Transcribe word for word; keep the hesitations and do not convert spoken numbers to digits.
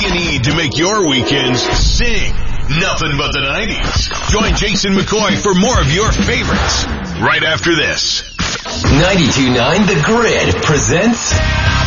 you need to make your weekends sing nothing but the nineties. Join Jason McCoy for more of your favorites right after this. ninety-two point nine The Grid presents